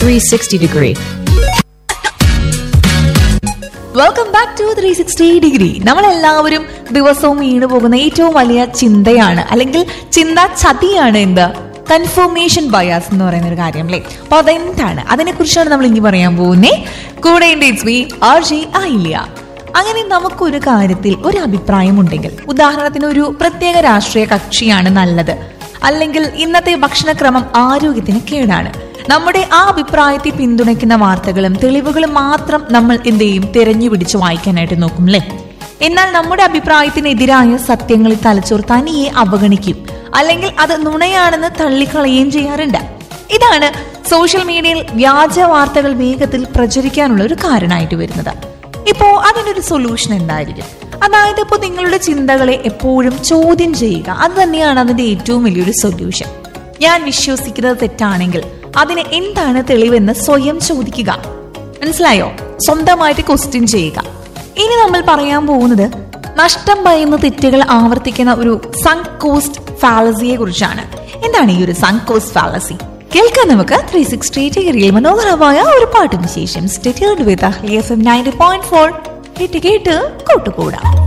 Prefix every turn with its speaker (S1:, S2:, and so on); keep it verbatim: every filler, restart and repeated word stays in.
S1: three sixty degree.
S2: Welcome back to three sixty degree. നമ്മളെല്ലാവരും ദിവസവും വീണു പോകുന്ന ഏറ്റവും വലിയ ചിന്തയാണ്, അല്ലെങ്കിൽ ചിന്താ ചതിയാണ് എന്ത് കൺഫർമേഷൻ ബയാസ് എന്ന് പറയുന്ന ഒരു കാര്യം അല്ലേ. അപ്പൊ അതെന്താണ്, അതിനെ കുറിച്ചാണ് നമ്മൾ ഇനി പറയാൻ പോകുന്നേ. കൂടെ it's me R J Ayilya. അങ്ങനെ നമുക്കൊരു കാര്യത്തിൽ ഒരു അഭിപ്രായം ഉണ്ടെങ്കിൽ, ഉദാഹരണത്തിന് ഒരു പ്രത്യേക രാഷ്ട്രീയ കക്ഷിയാണ് നല്ലത്, അല്ലെങ്കിൽ ഇന്നത്തെ ഭക്ഷണക്രമം ആരോഗ്യത്തിന് കേടാണ്, നമ്മുടെ ആ അഭിപ്രായത്തെ പിന്തുണയ്ക്കുന്ന വാർത്തകളും തെളിവുകളും മാത്രം നമ്മൾ എന്ത് ചെയ്യും, തിരഞ്ഞു പിടിച്ച് വായിക്കാനായിട്ട് നോക്കും അല്ലേ. എന്നാൽ നമ്മുടെ അഭിപ്രായത്തിനെതിരായ സത്യങ്ങളിൽ തലച്ചോർ തനിയെ അവഗണിക്കും, അല്ലെങ്കിൽ അത് നുണയാണെന്ന് തള്ളിക്കളയുകയും ചെയ്യാറുണ്ട്. ഇതാണ് സോഷ്യൽ മീഡിയയിൽ വ്യാജ വാർത്തകൾ വേഗത്തിൽ പ്രചരിക്കാനുള്ള ഒരു കാരണമായിട്ട് വരുന്നത്. ഇപ്പോ അതിനൊരു സൊല്യൂഷൻ എന്തായിരിക്കും? അതായത് ഇപ്പോൾ നിങ്ങളുടെ ചിന്തകളെ എപ്പോഴും ചോദ്യം ചെയ്യുക, അത് തന്നെയാണ് അതിന്റെ ഏറ്റവും വലിയൊരു സൊല്യൂഷൻ. ഞാൻ വിശ്വസിക്കുന്നത് തെറ്റാണെങ്കിൽ അതിന് എന്താണ് തെളിവെന്ന് സ്വയം ചോദിക്കുക. മനസ്സിലായോ? സ്വന്തമായിട്ട് ക്വസ്റ്റ്യൻ ചെയ്യുക. ഇനി നമ്മൾ പറയാൻ പോകുന്നത് നഷ്ടം ഭയന്ന തെറ്റുകൾ ആവർത്തിക്കുന്ന ഒരു സങ്ക് കോസ്റ്റ് ഫാലസിയെ കുറിച്ചാണ്. എന്താണ് ഈ ഒരു സങ്ക് കോസ്റ്റ് ഫാലസി? കേൾക്കാൻ നമുക്ക് ത്രീ സിക്സ്റ്റി ഡിഗ്രിയിൽ മനോഹരമായ ഒരു പാട്ടിന് ശേഷം സ്റ്റേ ട്യൂൺഡ് വിത്ത് Ahli F M ninety point four കേട്ട് കേട്ട് കൂട്ടുകൂടാം.